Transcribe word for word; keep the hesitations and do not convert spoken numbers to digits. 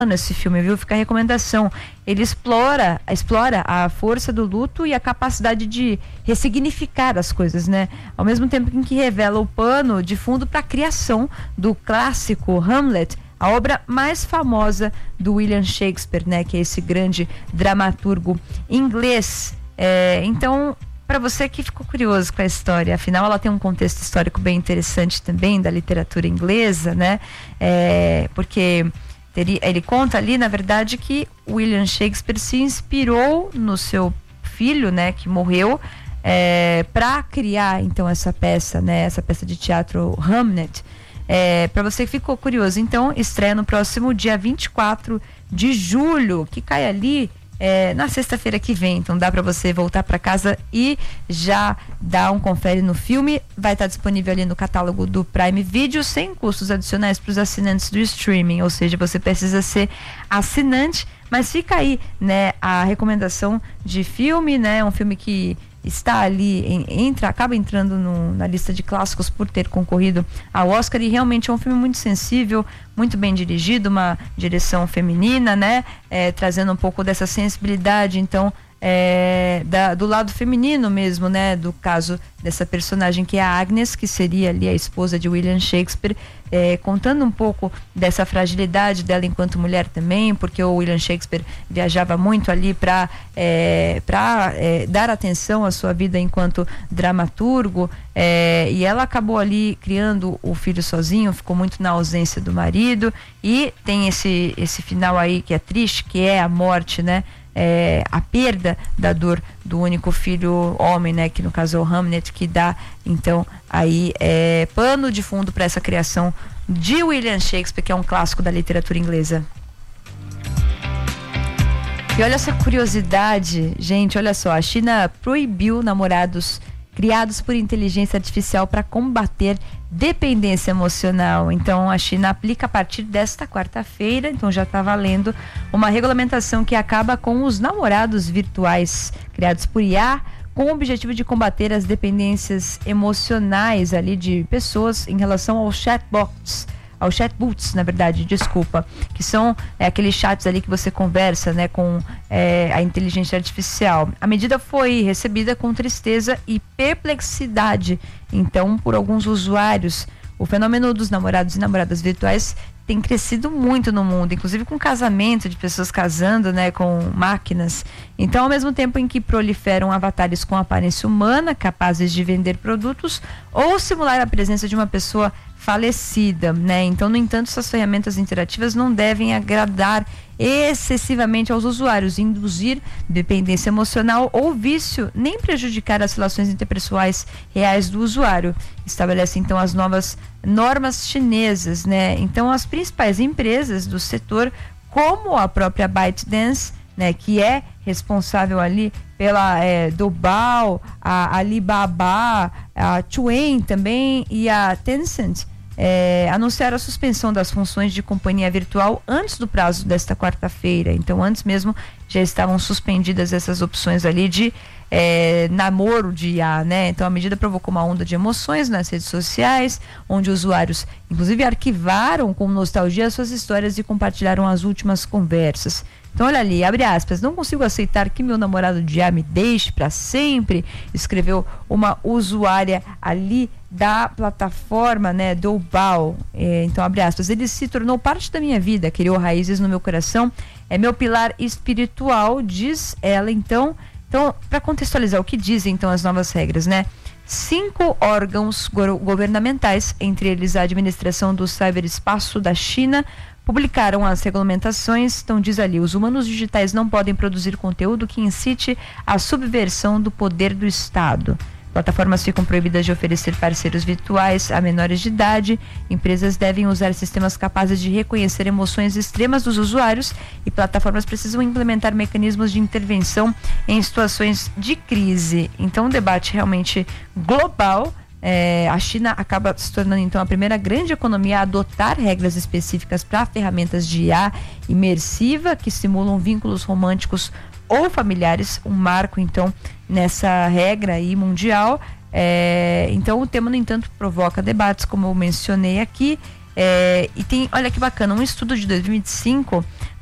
esse filme, viu? Fica a recomendação. Ele explora, explora a força do luto e a capacidade de ressignificar as coisas, né? Ao mesmo tempo em que revela o pano de fundo para a criação do clássico Hamlet, a obra mais famosa do William Shakespeare, né? Que é esse grande dramaturgo inglês. É, então, para você que ficou curioso com a história, afinal ela tem um contexto histórico bem interessante também da literatura inglesa, né? É, porque teria, ele conta ali, na verdade, que William Shakespeare se inspirou no seu filho, né? Que morreu, é, para criar então essa peça, né? Essa peça de teatro Hamlet. É, para você que ficou curioso, então estreia no próximo dia vinte e quatro de julho, que cai ali é, na sexta-feira que vem. Então dá para você voltar para casa e já dar um confere no filme. Vai estar disponível ali no catálogo do Prime Video, sem custos adicionais para os assinantes do streaming, ou seja, você precisa ser assinante, mas fica aí, né, a recomendação de filme, né, um filme que está ali, em, entra, acaba entrando no, na lista de clássicos por ter concorrido ao Oscar, e realmente é um filme muito sensível, muito bem dirigido, uma direção feminina, né, é, trazendo um pouco dessa sensibilidade, então, é, da, do lado feminino mesmo, né, do caso dessa personagem que é a Agnes, que seria ali a esposa de William Shakespeare, é, contando um pouco dessa fragilidade dela enquanto mulher também, porque o William Shakespeare viajava muito ali para é, para é, dar atenção à sua vida enquanto dramaturgo, é, e ela acabou ali criando o filho sozinho, ficou muito na ausência do marido, e tem esse, esse final aí que é triste, que é a morte, né? É, a perda da dor do único filho homem, né, que no caso é o Hamlet, que dá então aí é, pano de fundo para essa criação de William Shakespeare, que é um clássico da literatura inglesa. E olha essa curiosidade, gente, olha só, a China proibiu namorados criados por inteligência artificial para combater dependência emocional. Então a China aplica a partir desta quarta-feira, então já está valendo, uma regulamentação que acaba com os namorados virtuais criados por I A, com o objetivo de combater as dependências emocionais ali de pessoas em relação aos chatbots, aos chatbots, na verdade, desculpa, que são é, aqueles chats ali que você conversa, né, com é, a inteligência artificial. A medida foi recebida com tristeza e perplexidade, então, por alguns usuários. O fenômeno dos namorados e namoradas virtuais tem crescido muito no mundo, inclusive com casamento, de pessoas casando, né, com máquinas. Então, ao mesmo tempo em que proliferam avatares com aparência humana, capazes de vender produtos ou simular a presença de uma pessoa falecida, né? Então, no entanto, essas ferramentas interativas não devem agradar excessivamente aos usuários, induzir dependência emocional ou vício, nem prejudicar as relações interpessoais reais do usuário. Estabelece então as novas normas chinesas, né? Então, as principais empresas do setor, como a própria ByteDance, né, que é responsável ali pela é, Doubao, a Alibaba, a Tuan também e a Tencent, é, anunciaram a suspensão das funções de companhia virtual antes do prazo desta quarta-feira. Então, antes mesmo já estavam suspendidas essas opções ali de é, namoro de I A, né? Então, a medida provocou uma onda de emoções nas redes sociais, onde usuários, inclusive, arquivaram com nostalgia suas histórias e compartilharam as últimas conversas. Então, olha ali, abre aspas, não consigo aceitar que meu namorado de I A me deixe para sempre, escreveu uma usuária ali da plataforma, né, Doubao. É, então, abre aspas, ele se tornou parte da minha vida, criou raízes no meu coração, é meu pilar espiritual, diz ela. Então, então para contextualizar o que dizem então as novas regras, né? Cinco órgãos go- governamentais, entre eles a administração do ciberespaço da China, publicaram as regulamentações. Então diz ali, os humanos digitais não podem produzir conteúdo que incite a subversão do poder do Estado. Plataformas ficam proibidas de oferecer parceiros virtuais a menores de idade. Empresas devem usar sistemas capazes de reconhecer emoções extremas dos usuários, e plataformas precisam implementar mecanismos de intervenção em situações de crise. Então, um debate realmente global. É, a China acaba se tornando então a primeira grande economia a adotar regras específicas para ferramentas de I A imersiva que simulam vínculos românticos ou familiares, um marco então nessa regra aí mundial. É, então o tema, no entanto, provoca debates, como eu mencionei aqui, É, e tem, olha que bacana, um estudo de dois mil e vinte e cinco